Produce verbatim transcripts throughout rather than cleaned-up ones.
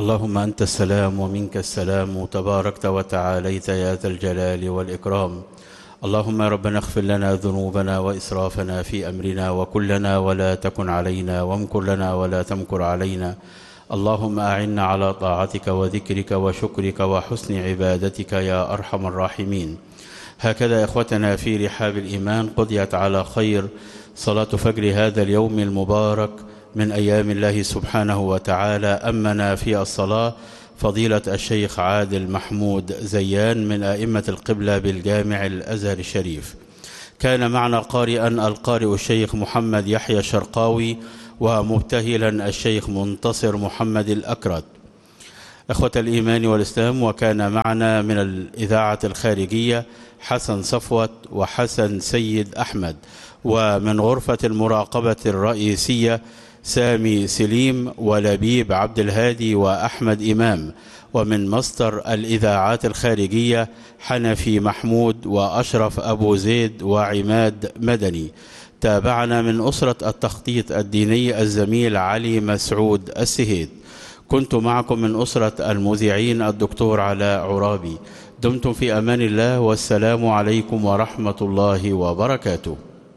اللهم أنت السلام ومنك السلام، تباركت وتعاليت يا ذا الجلال والإكرام. اللهم ربنا اغفر لنا ذنوبنا وإسرافنا في أمرنا، وكلنا ولا تكن علينا، وامكر لنا ولا تمكر علينا. اللهم أعنا على طاعتك وذكرك وشكرك وحسن عبادتك يا أرحم الراحمين. هكذا إخوتنا في رحاب الإيمان قضيت على خير صلاة فجر هذا اليوم المبارك من أيام الله سبحانه وتعالى. أمنا في الصلاة فضيلة الشيخ عادل محمود زيان من أئمة القبلة بالجامع الأزهر الشريف. كان معنا قارئا القارئ الشيخ محمد يحيى الشرقاوي، ومبتهلا الشيخ منتصر محمد الأكرد. إخوة الإيمان والإسلام، وكان معنا من الإذاعة الخارجية حسن صفوت وحسن سيد أحمد، ومن غرفة المراقبة الرئيسية سامي سليم ولبيب عبد الهادي وأحمد إمام، ومن مصدر الإذاعات الخارجية حنفي محمود وأشرف أبو زيد وعماد مدني. تابعنا من أسرة التخطيط الديني الزميل علي مسعود السهيد. كنت معكم من أسرة المذيعين الدكتور علاء عرابي. دمتم في أمان الله، والسلام عليكم ورحمة الله وبركاته.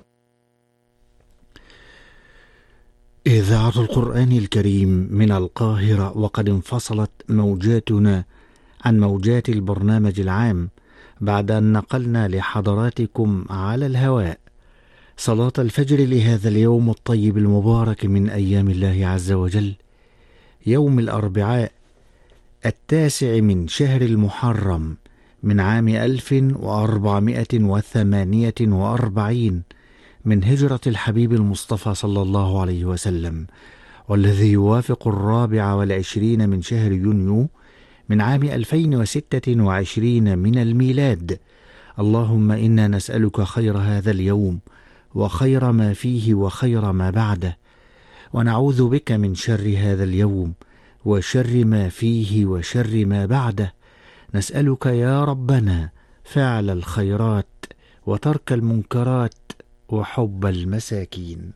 إذاعة القرآن الكريم من القاهرة، وقد انفصلت موجاتنا عن موجات البرنامج العام بعد أن نقلنا لحضراتكم على الهواء صلاة الفجر لهذا اليوم الطيب المبارك من أيام الله عز وجل، يوم الأربعاء التاسع من شهر المحرم من عام ألف وأربعمائة وثمانية وأربعين من هجرة الحبيب المصطفى صلى الله عليه وسلم، والذي يوافق الرابع والعشرين من شهر يونيو من عام ألفين وستة وعشرين من الميلاد. اللهم إنا نسألك خير هذا اليوم وخير ما فيه وخير ما بعده، ونعوذ بك من شر هذا اليوم وشر ما فيه وشر ما بعده. نسألك يا ربنا فعل الخيرات وترك المنكرات وحب المساكين.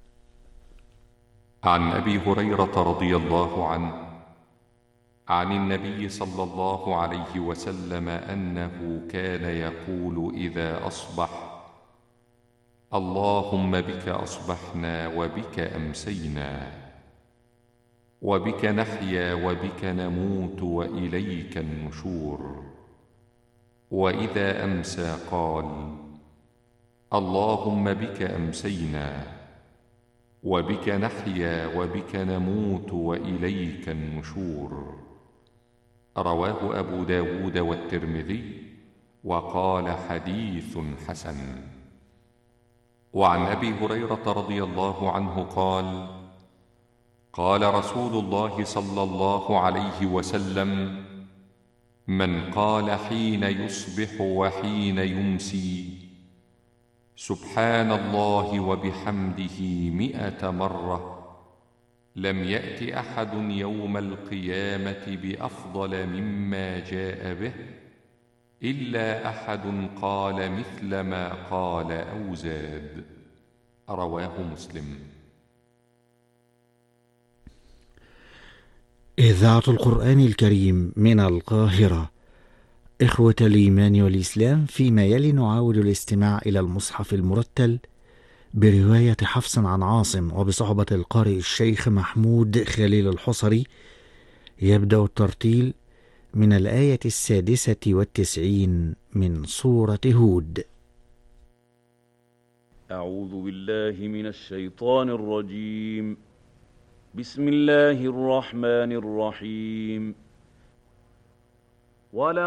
عن أبي هريرة رضي الله عنه عن النبي صلى الله عليه وسلم أنه كان يقول إذا أصبح: اللهم بك أصبحنا وبك أمسينا وبك نحيا وبك نموت وإليك النشور. وإذا أمسى قال: اللهم بك أمسينا وبك نحيا وبك نموت وإليك النشور. رواه أبو داود والترمذي، وقال حديث حسن. وعن أبي هريرة رضي الله عنه قال: قال رسول الله صلى الله عليه وسلم: من قال حين يصبح وحين يمسي سبحان الله وبحمده مئة مرة، لم يأت أحد يوم القيامة بأفضل مما جاء به إلا أحد قال مثل ما قال أو زاد. رواه مسلم. إذاعة القرآن الكريم من القاهرة. إخوة الإيمان والإسلام، فيما يلي نعاود الاستماع إلى المصحف المرتل برواية حفص عن عاصم وبصحبة القارئ الشيخ محمود خليل الحصري. يبدأ الترتيل من الآية السادسة والتسعين من سورة هود. أعوذ بالله من الشيطان الرجيم. بسم الله الرحمن الرحيم. ولا